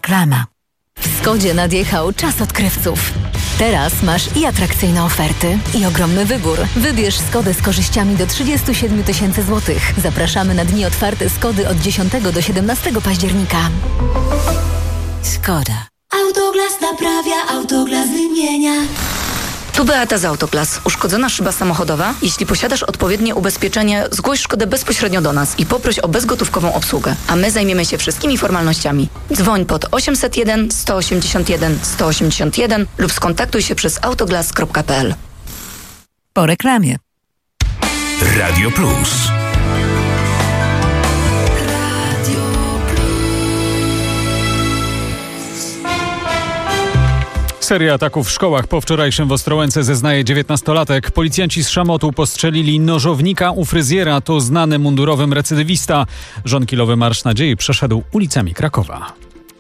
Reklama. W Skodzie nadjechał czas odkrywców. Teraz masz i atrakcyjne oferty, i ogromny wybór. Wybierz Skodę z korzyściami do 37 000 złotych. Zapraszamy na dni otwarte Skody od 10 do 17 października. Skoda. Autoglas naprawia, Autoglas wymienia. Tu Beata z Autoglas. Uszkodzona szyba samochodowa? Jeśli posiadasz odpowiednie ubezpieczenie, zgłoś szkodę bezpośrednio do nas i poproś o bezgotówkową obsługę, a my zajmiemy się wszystkimi formalnościami. Dzwoń pod 801 181 181 lub skontaktuj się przez autoglas.pl. Po reklamie. Radio Plus. Seria ataków w szkołach po wczorajszym w Ostrołęce zeznaje 19-latek. Policjanci z Szamotu postrzelili nożownika u fryzjera, to znany mundurowym recydywista. Żonkilowy Marsz Nadziei przeszedł ulicami Krakowa.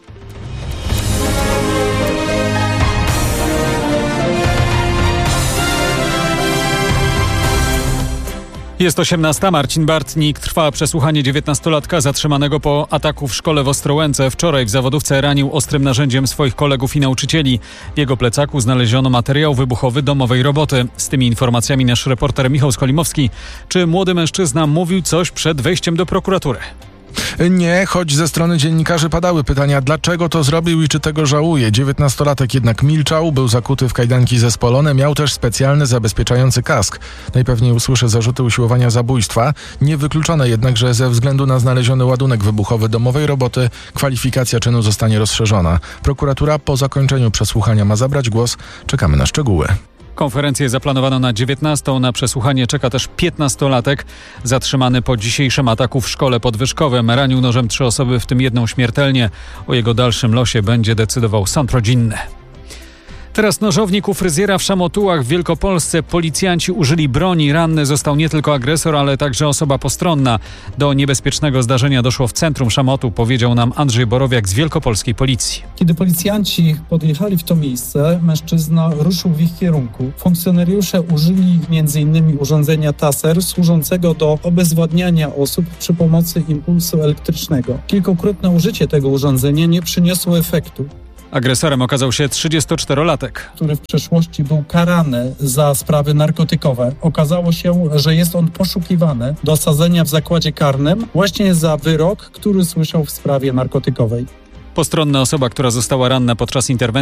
Jest 18. Marcin Bartnik. Trwa przesłuchanie 19-latka zatrzymanego po ataku w szkole w Ostrołęce. Wczoraj w zawodówce ranił ostrym narzędziem swoich kolegów i nauczycieli. W jego plecaku znaleziono materiał wybuchowy domowej roboty. Z tymi informacjami nasz reporter Michał Skolimowski. Czy młody mężczyzna mówił coś przed wejściem do prokuratury? Nie, choć ze strony dziennikarzy padały pytania, dlaczego to zrobił i czy tego żałuje. 19-latek jednak milczał, był zakuty w kajdanki zespolone, miał też specjalny zabezpieczający kask. Najpewniej usłyszy zarzuty usiłowania zabójstwa. Niewykluczone jednak, że ze względu na znaleziony ładunek wybuchowy domowej roboty kwalifikacja czynu zostanie rozszerzona. Prokuratura po zakończeniu przesłuchania ma zabrać głos. Czekamy na szczegóły. Konferencję zaplanowano na 19. Na przesłuchanie czeka też 15-latek. Zatrzymany po dzisiejszym ataku w szkole pod Wyszkowem. Ranił nożem 3 osoby, w tym 1 śmiertelnie. O jego dalszym losie będzie decydował sąd rodzinny. Teraz nożownik u fryzjera w Szamotułach w Wielkopolsce. Policjanci użyli broni. Ranny został nie tylko agresor, ale także osoba postronna. Do niebezpiecznego zdarzenia doszło w centrum Szamotu, powiedział nam Andrzej Borowiak z Wielkopolskiej Policji. Kiedy policjanci podjechali w to miejsce, mężczyzna ruszył w ich kierunku. Funkcjonariusze użyli m.in. urządzenia taser służącego do obezwładniania osób przy pomocy impulsu elektrycznego. Kilkukrotne użycie tego urządzenia nie przyniosło efektu. Agresorem okazał się 34-latek, który w przeszłości był karany za sprawy narkotykowe. Okazało się, że jest on poszukiwany do osadzenia w zakładzie karnym właśnie za wyrok, który słyszał w sprawie narkotykowej. Postronna osoba, która została ranna podczas interwencji